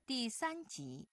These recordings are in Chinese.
第3集。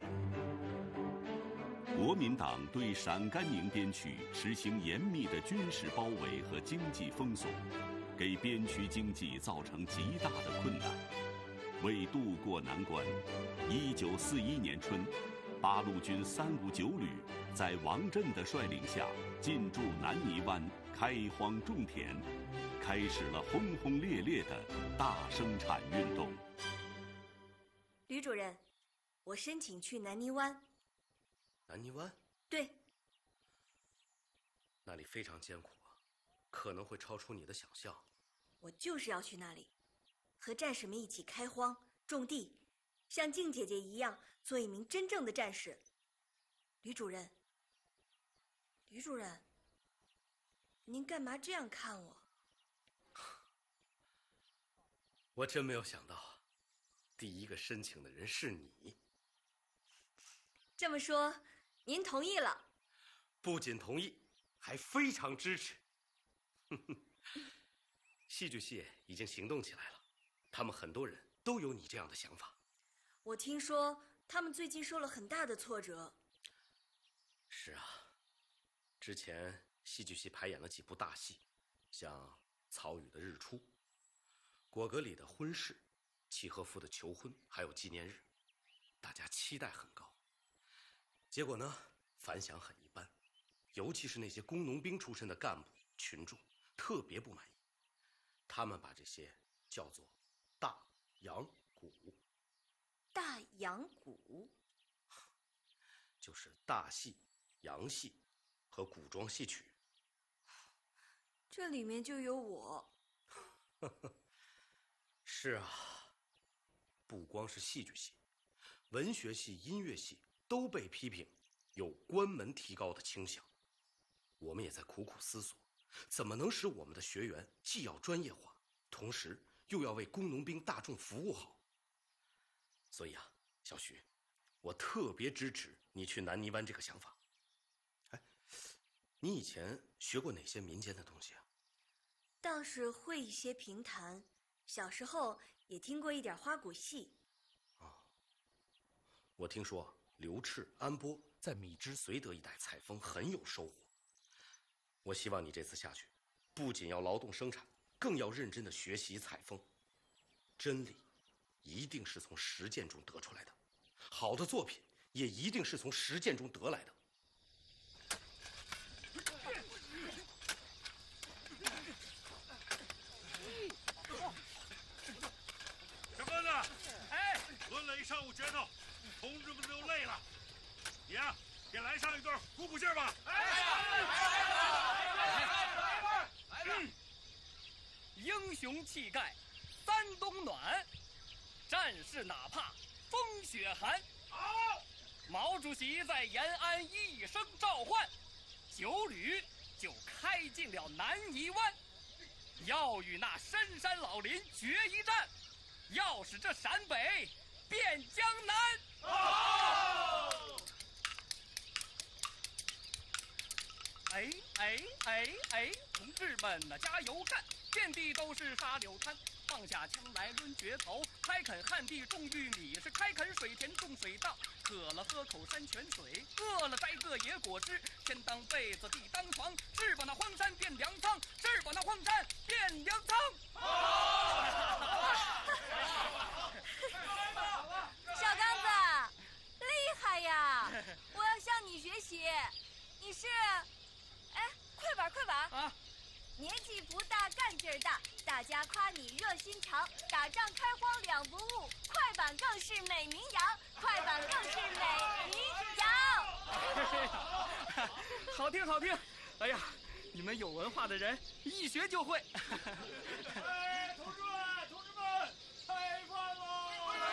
国民党对陕甘宁边区实行严密的军事包围和经济封锁，给边区经济造成极大的困难。为渡过难关，1941年春，八路军359旅在王震的率领下进驻南泥湾，开荒种田，开始了轰轰烈烈的大生产运动。 吕主任，我申请去南泥湾。 南泥湾？ 对。 那里非常艰苦啊，可能会超出你的想象。 我就是要去那里，和战士们一起开荒种地，像静姐姐一样做一名真正的战士。吕主任，您干嘛这样看我？ 我真没有想到，第一个申请的人是你。 这么说，您同意了？ 不仅同意，还非常支持。戏剧系已经行动起来了，他们很多人都有你这样的想法。 我听说他们最近受了很大的挫折。 是啊，之前戏剧系排演了几部大戏，像曹禺的《日出》，果戈里的《婚事》，契诃夫的《求婚》，还有纪念日，大家期待很高。结果呢，反响很一般，尤其是那些工农兵出身的干部群众特别不满意，他们把这些叫做大洋鼓。 大洋鼓就是大戏、洋戏和古装戏曲。 这里面就有我。 是啊，不光是戏剧系，文学系、音乐系都被批评有关门提高的倾向。我们也在苦苦思索，怎么能使我们的学员既要专业化，同时又要为工农兵大众服务好。所以啊，小徐，我特别支持你去南泥湾这个想法。哎，你以前学过哪些民间的东西啊？ 倒是会一些评弹，小时候也听过一点花鼓戏。 我听说刘赤、安波在米脂绥德一带采风很有收获。我希望你这次下去，不仅要劳动生产，更要认真的学习采风。真理一定是从实践中得出来的，好的作品也一定是从实践中得来的。 小个子，哎，抡了一上午拳头，同志们都累了，你呀，给来上一段鼓鼓劲儿吧。 英雄气概，三冬暖，战士哪怕风雪寒。 好， 毛主席在延安一声召唤，9旅就开进了南泥湾，要与那深山老林决一战，要使这陕北变江南。 好！ 哎，同志们呐，加油干！遍地都是沙柳滩，放下枪来抡决头，开垦旱地种玉米，是开垦水田种水稻，渴了喝口山泉水，饿了摘个野果汁，天当被子地当床，是把那荒山变粮仓，是把那荒山变粮仓。 小刚子，厉害呀！我要向你学习。你是，哎，快板啊！年纪不大，干劲儿大，大家夸你热心肠，打仗开荒两不误，快板更是美名扬，快板更是美名扬。 好听！哎呀，你们有文化的人一学就会。 哎，同志们，开饭喽！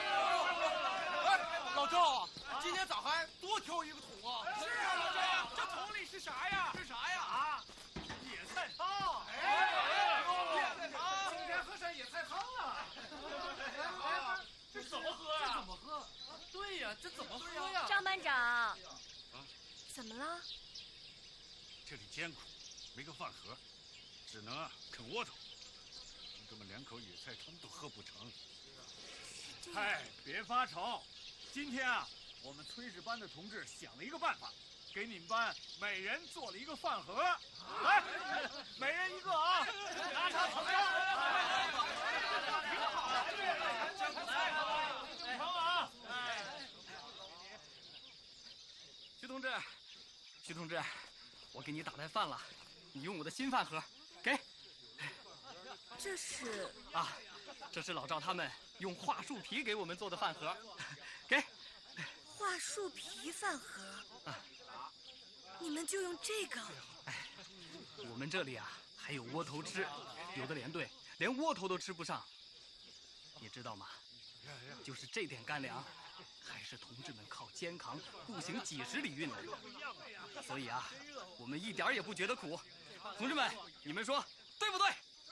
哎，老赵，今天咋还多挑一个桶啊？ 是啊，老赵，这桶里是啥呀？野菜汤。野菜汤，今天喝上野菜汤了。这怎么喝呀？ 对呀，这怎么喝呀？ 张班长，怎么了？ 这里艰苦，没个饭盒，只能啃窝头。同志们连口野菜汤都喝不成。 嗨，别发愁， 今天啊，我们炊事班的同志想了一个办法，给你们班每人做了一个饭盒，来，每人一个啊，拿上成交。挺好的，成啊！ 徐同志，我给你打来饭了，你用我的新饭盒，给。 这是啊，这是老赵他们用桦树皮给我们做的饭盒，给。 桦树皮饭盒。你们就用这个？ 我们这里啊还有窝头吃，有的连队连窝头都吃不上，你知道吗？就是这点干粮，还是同志们靠肩扛步行几十里运来的，所以啊，我们一点也不觉得苦。同志们，你们说对不对？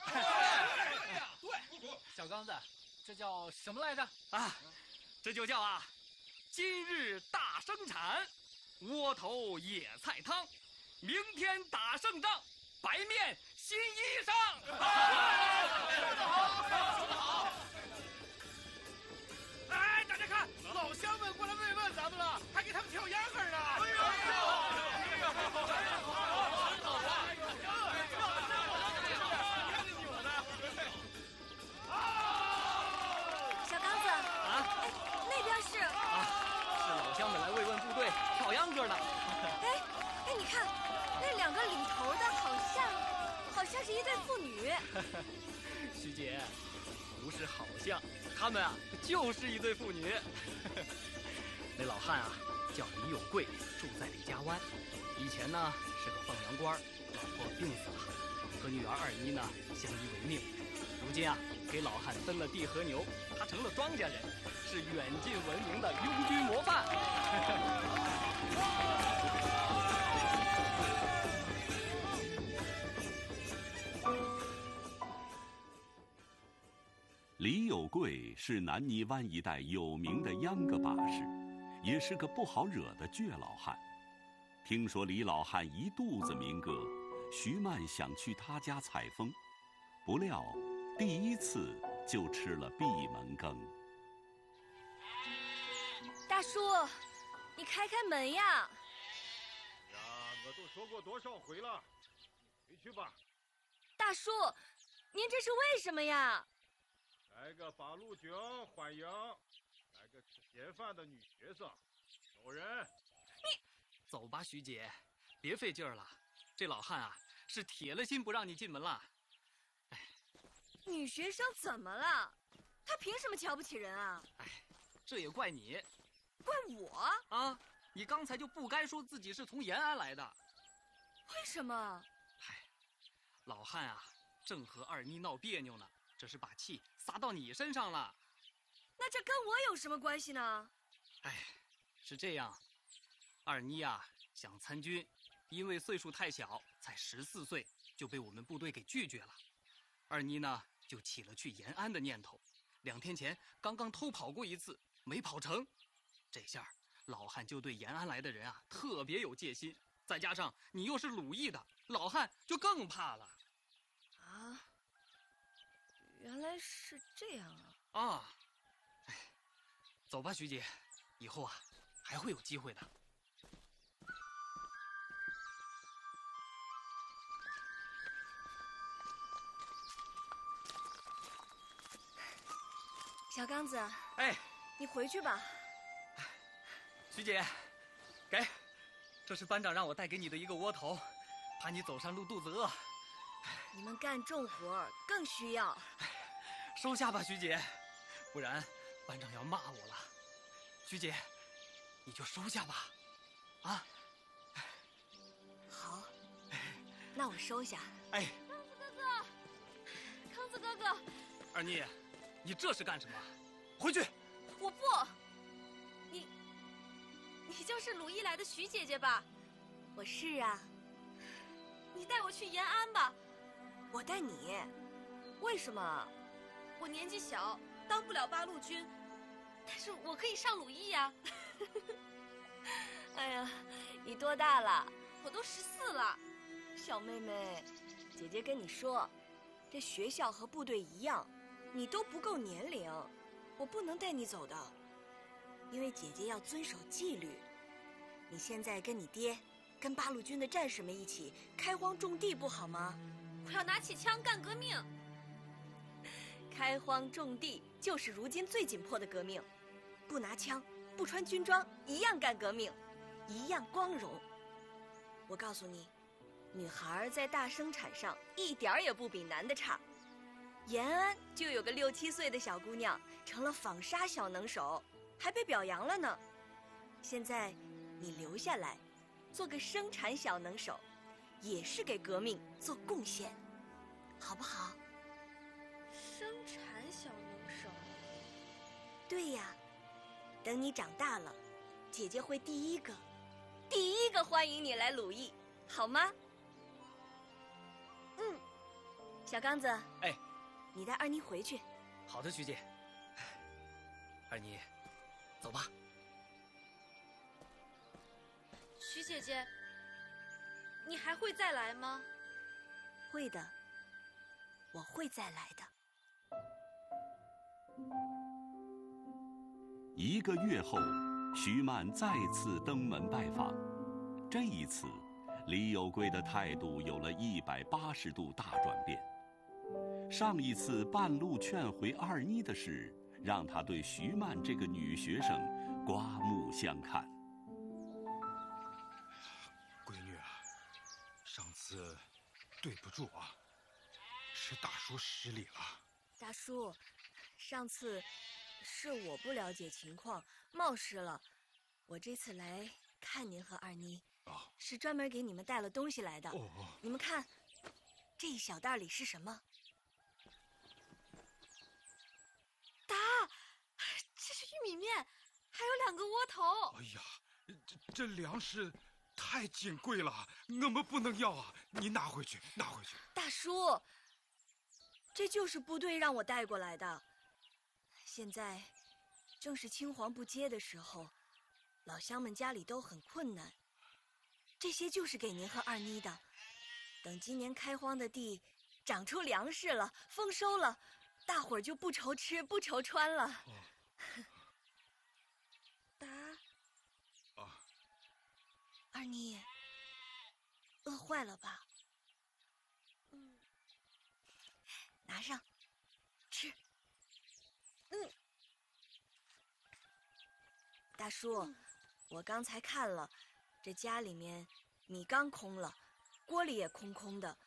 对。小刚子，这叫什么来着？ 啊，这就叫啊，今日大生产，窝头野菜汤，明天打胜仗，白面新衣裳。 说得好，说得好。哎，大家看，老乡们过来慰问咱们了，还给他们跳秧歌呢。哎呦！ 小刚子啊，那边是老乡们来慰问部队，跳秧歌呢。 哎，你看，那两个领头的好像是一对父女。 徐姐，不是好像，他们啊就是一对父女。那老汉啊叫李有贵，住在李家湾，以前呢是个放羊官，老婆病死了，和女儿二妮呢相依为命。如今啊给老汉分了地和牛，他成了庄稼人，是远近闻名的拥军模范。 李有贵是南泥湾一带有名的秧歌把式，也是个不好惹的倔老汉。听说李老汉一肚子民歌，徐曼想去他家采风，不料第一次就吃了闭门羹。 大叔，你开开门呀！ 呀，我都说过多少回了，回去吧。 大叔，您这是为什么呀？ 来个八路军欢迎，来个吃闲饭的女学生，走人。 走吧，徐姐，别费劲儿了。这老汉啊，是铁了心不让你进门了。 女学生怎么了？她凭什么瞧不起人啊？ 这也怪你。 怪我啊！你刚才就不该说自己是从延安来的。 为什么？ 老汉啊，正和二妮闹别扭呢，这是把气撒到你身上了。 那这跟我有什么关系呢？ 是这样，二妮啊想参军，因为岁数太小，才14岁，就被我们部队给拒绝了。二妮呢就起了去延安的念头，2天前刚刚偷跑过一次，没跑成。这下老汉就对延安来的人啊特别有戒心，再加上你又是鲁艺的，老汉就更怕了。 啊，原来是这样啊！ 啊，走吧，徐姐，以后啊还会有机会的。 小刚子，你回去吧。 徐姐，给，这是班长让我带给你的一个窝头，怕你走上路肚子饿。 你们干重活更需要。 收下吧，徐姐，不然班长要骂我了。徐姐，你就收下吧，啊。 好，那我收下。 康子哥哥， 二妮，你这是干什么？回去。 我不。你就是鲁艺来的徐姐姐吧？我是啊。你带我去延安吧。我带你？为什么？我年纪小，当不了八路军，但是我可以上鲁艺呀。哎呀，你多大了？我都14了。小妹妹，姐姐跟你说，这学校和部队一样，你都不够年龄，我不能带你走的。 因为姐姐要遵守纪律。你现在跟你爹，跟八路军的战士们一起开荒种地，不好吗？ 我要拿起枪干革命。 开荒种地就是如今最紧迫的革命，不拿枪，不穿军装，一样干革命，一样光荣。我告诉你，女孩在大生产上一点儿也不比男的差。延安就有个6、7岁的小姑娘成了纺纱小能手，还被表扬了呢。现在你留下来，做个生产小能手，也是给革命做贡献，好不好？ 生产小能手。 对呀，等你长大了，姐姐会第一个欢迎你来鲁艺，好吗？小刚子， 哎， 你带二妮回去。 好的，徐姐。二妮，走吧。 徐姐姐，你还会再来吗？ 会的，我会再来的。 1个月后，徐曼再次登门拜访。这一次，李有贵的态度有了180度大转变。上一次半路劝回二妮的事，让他对徐曼这个女学生刮目相看。 闺女啊，上次对不住啊，是大叔失礼了。 大叔，上次是我不了解情况，冒失了。我这次来看您和二妮，是专门给你们带了东西来的。你们看，这一小袋里是什么？ 这是玉米面，还有2个窝头。 哎呀，这粮食太金贵了，我们不能要啊！你拿回去，拿回去。 大叔，这就是部队让我带过来的。现在正是青黄不接的时候，老乡们家里都很困难。这些就是给您和二妮的。等今年开荒的地长出粮食了，丰收了，大伙儿就不愁吃不愁穿了。达，二妮，饿坏了吧？拿上，吃。大叔，我刚才看了，这家里面米缸空了，锅里也空空的，